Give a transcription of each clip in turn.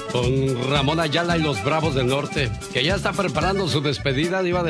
Con Ramón Ayala y los Bravos del Norte, que ya está preparando su despedida, Diva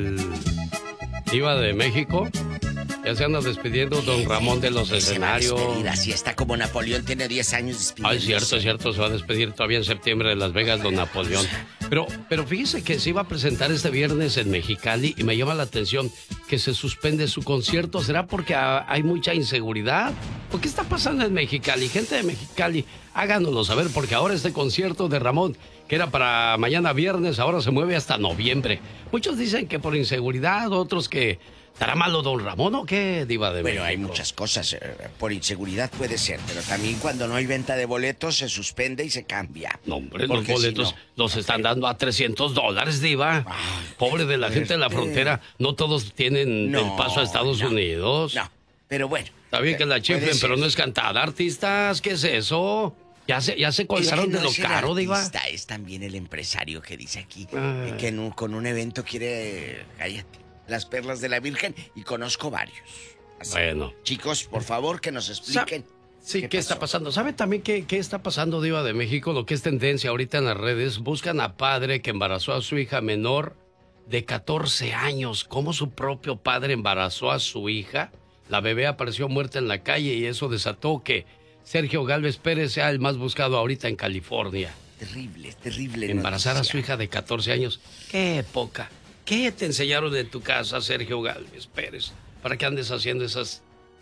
de México. Ya se anda despidiendo don Ramón de los escenarios. Se va a despedir, así está como Napoleón, tiene 10 años despidiendo. Es cierto, se va a despedir todavía en septiembre de Las Vegas don Napoleón. Pero fíjese que se iba a presentar este viernes en Mexicali y me llama la atención que se suspende su concierto. ¿Será porque hay mucha inseguridad? ¿O qué está pasando en Mexicali? Gente de Mexicali, háganoslo saber, porque ahora este concierto de Ramón, que era para mañana viernes, ahora se mueve hasta noviembre. Muchos dicen que por inseguridad, otros que... ¿Estará malo don Ramón o qué, Diva de México? Bueno, hay muchas cosas. Por inseguridad puede ser, pero también cuando no hay venta de boletos se suspende y se cambia. No, hombre, los boletos los están dando a $300, Diva. Ay, pobre de la gente de la frontera. No todos tienen el paso a Estados Unidos. No, pero bueno. Está bien que la chiflen, pero no es cantada. Artistas, ¿qué es eso? Ya se colgaron de lo caro, Diva. Es también el empresario que dice aquí que con un evento quiere... Cállate. Las perlas de la Virgen, y conozco varios. Así, bueno. Chicos, por favor, que nos expliquen. Sí, ¿qué está pasando? ¿Sabe también qué está pasando, Diva de México? Lo que es tendencia ahorita en las redes. Buscan a padre que embarazó a su hija menor de 14 años. ¿Cómo su propio padre embarazó a su hija? La bebé apareció muerta en la calle y eso desató que Sergio Gálvez Pérez sea el más buscado ahorita en California. Terrible. Embarazar a su hija de 14 años. ¡Qué época! ¿Qué te enseñaron en tu casa, Sergio Gálvez Pérez, para que andes haciendo esas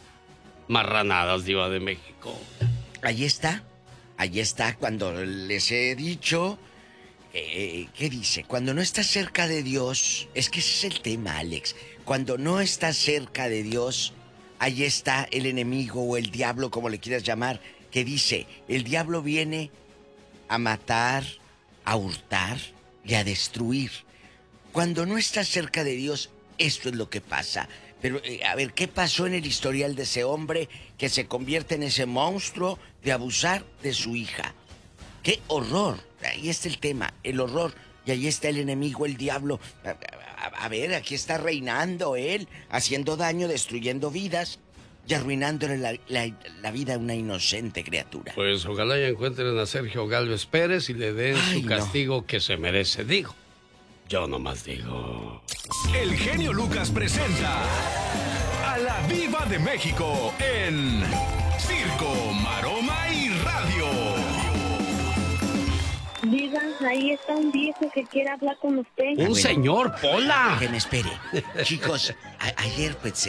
marranadas, Diva de México? Ahí está cuando les he dicho, ¿qué dice? Cuando no estás cerca de Dios, es que ese es el tema, Alex. Cuando no estás cerca de Dios, ahí está el enemigo o el diablo, como le quieras llamar, que dice, el diablo viene a matar, a hurtar y a destruir. Cuando no estás cerca de Dios, esto es lo que pasa. Pero, a ver, ¿qué pasó en el historial de ese hombre que se convierte en ese monstruo de abusar de su hija? ¡Qué horror! Ahí está el tema, el horror. Y ahí está el enemigo, el diablo. A ver, aquí está reinando él, haciendo daño, destruyendo vidas y arruinándole la vida a una inocente criatura. Pues ojalá ya encuentren a Sergio Gálvez Pérez y le den su castigo que se merece. Digo. Yo nomás digo. El genio Lucas presenta a la Diva de México en Circo, Maroma y Radio. Diva, ahí está un viejo que quiere hablar con usted. Un señor, Pola. Que me espere. Chicos, ayer pues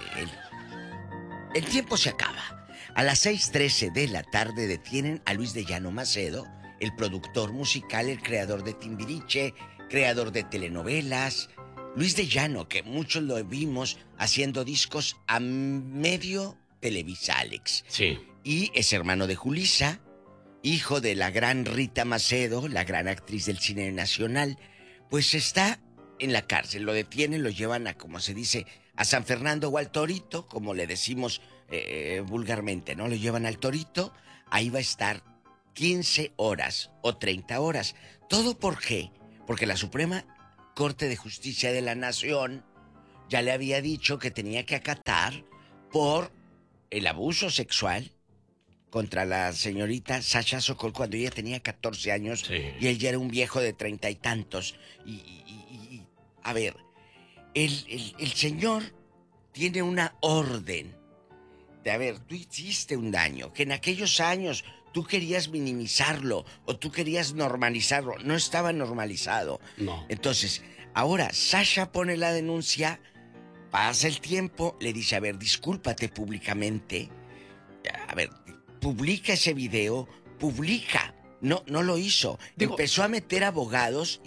el tiempo se acaba. A las 6:13 de la tarde detienen a Luis de Llano Macedo, el productor musical, el creador de Timbiriche, creador de telenovelas. Luis de Llano, que muchos lo vimos haciendo discos a medio Televisa, Alex. Sí. Y es hermano de Julissa, hijo de la gran Rita Macedo, la gran actriz del cine nacional. Pues está en la cárcel, lo detienen, lo llevan a, como se dice, a San Fernando o al Torito, como le decimos vulgarmente, ¿no? Lo llevan al Torito, ahí va a estar 15 horas o 30 horas. ¿Todo por qué? Porque la Suprema Corte de Justicia de la Nación ya le había dicho que tenía que acatar por el abuso sexual contra la señorita Sasha Sokol cuando ella tenía 14 años y él ya era un viejo de 30 y tantos. Y a ver, el señor tiene una orden de, a ver, tú hiciste un daño, que en aquellos años tú querías minimizarlo o tú querías normalizarlo. No estaba normalizado. No. Entonces, ahora Sasha pone la denuncia, pasa el tiempo, le dice, a ver, discúlpate públicamente. A ver, publica ese video, publica. No lo hizo. Empezó a meter abogados,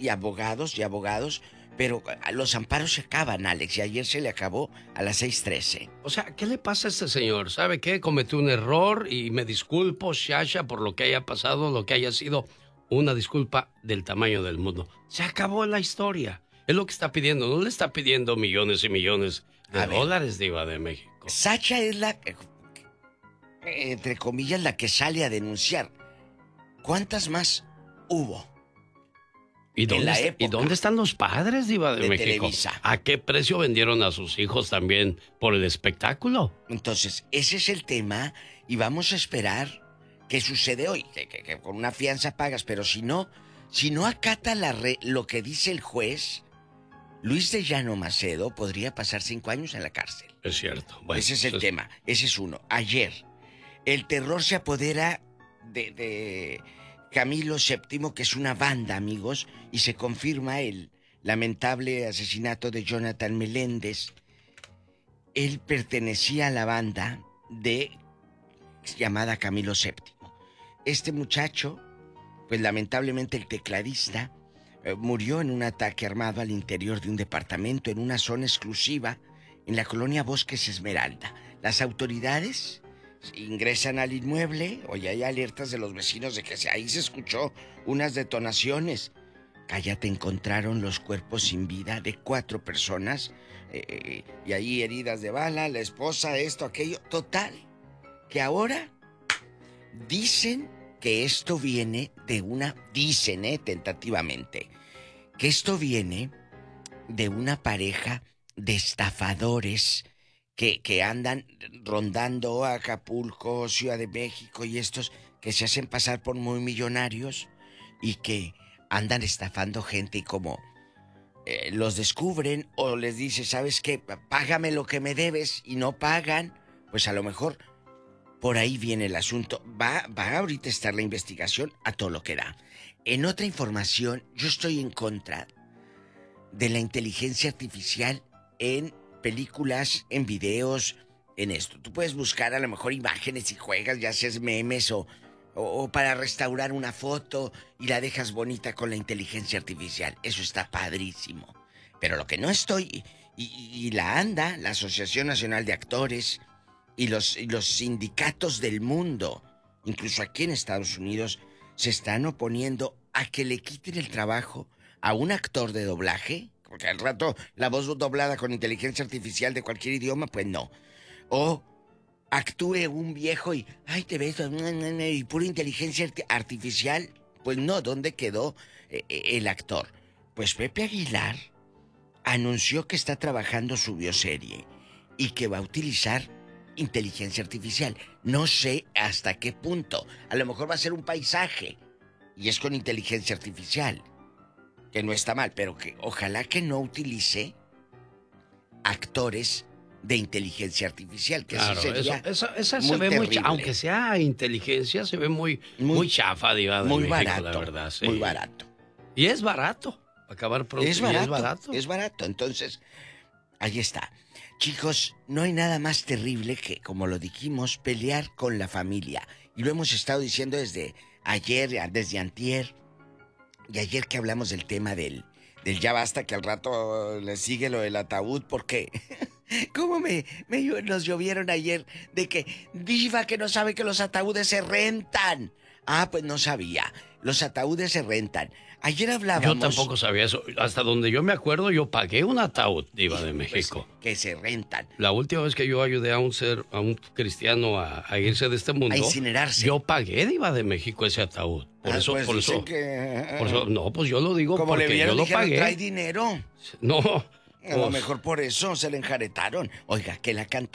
pero los amparos se acaban, Alex, y ayer se le acabó a las 6:13. O sea, ¿qué le pasa a este señor? ¿Sabe qué? Cometió un error y me disculpo, Sasha, por lo que haya pasado, lo que haya sido. Una disculpa del tamaño del mundo. Se acabó la historia. Es lo que está pidiendo. No le está pidiendo millones y millones de dólares, Diva de México. Sasha es la, entre comillas, la que sale a denunciar. ¿Cuántas más hubo? ¿Y dónde están los padres, Diva de México? Televisa. ¿A qué precio vendieron a sus hijos también por el espectáculo? Entonces, ese es el tema y vamos a esperar ¿Qué sucede hoy? Que con una fianza pagas, pero si no acata lo que dice el juez, Luis de Llano Macedo podría pasar 5 años en la cárcel. Es cierto. Bueno, ese es el tema, ese es uno. Ayer, el terror se apodera de Camilo VII, que es una banda, amigos, y se confirma el lamentable asesinato de Jonathan Meléndez. Él pertenecía a la banda llamada Camilo VII. Este muchacho, pues lamentablemente el tecladista, murió en un ataque armado al interior de un departamento en una zona exclusiva en la colonia Bosques Esmeralda. Las autoridades ingresan al inmueble, hoy hay alertas de los vecinos de que ahí se escuchó unas detonaciones. Cállate, encontraron los cuerpos sin vida de 4 personas y ahí heridas de bala, la esposa, esto, aquello. Total, que ahora dicen que esto viene de dicen, tentativamente, que esto viene de una pareja de estafadores que andan rondando Acapulco, Ciudad de México y estos que se hacen pasar por muy millonarios y que andan estafando gente y como los descubren o les dice, ¿sabes qué? Págame lo que me debes y no pagan, pues a lo mejor por ahí viene el asunto. Va ahorita a estar la investigación a todo lo que da. En otra información, yo estoy en contra de la inteligencia artificial en películas, en videos, en esto. Tú puedes buscar a lo mejor imágenes y juegas, ya seas memes o para restaurar una foto y la dejas bonita con la inteligencia artificial. Eso está padrísimo. Pero lo que no estoy, y la ANDA, la Asociación Nacional de Actores, y los sindicatos del mundo, incluso aquí en Estados Unidos, se están oponiendo a que le quiten el trabajo a un actor de doblaje, porque al rato la voz doblada con inteligencia artificial de cualquier idioma, pues no. O actúe un viejo y, ay, te ves, y pura inteligencia artificial, pues no, ¿dónde quedó el actor? Pues Pepe Aguilar anunció que está trabajando su bioserie y que va a utilizar inteligencia artificial. No sé hasta qué punto. A lo mejor va a ser un paisaje y es con inteligencia artificial, que no está mal, pero que ojalá que no utilice actores de inteligencia artificial, que claro, así sería esa muy se ve terrible. aunque sea inteligencia, se ve muy chafa, Diva de muy México, barato, la verdad. Sí. Muy barato. Y es barato. Acabar pronto. Es barato, y es barato. es barato. Entonces, ahí está. Chicos, no hay nada más terrible que, como lo dijimos, pelear con la familia. Y lo hemos estado diciendo desde ayer, desde antier. Y ayer que hablamos del tema del ya basta, que al rato le sigue lo del ataúd, porque ¿cómo nos llovieron ayer de que Diva que no sabe que los ataúdes se rentan? Ah, pues no sabía. Los ataúdes se rentan. Ayer hablábamos... Yo tampoco sabía eso. Hasta donde yo me acuerdo, yo pagué un ataúd, Diva de México. Pues, que se rentan. La última vez que yo ayudé a un cristiano a irse de este mundo... A incinerarse. Yo pagué, Diva de México, ese ataúd. Por eso, pues por eso. Por eso. No, pues yo lo digo como porque le vieron, yo lo dijeron, pagué. ¿trae dinero? No. A lo mejor por eso se le enjaretaron. Oiga, que la canta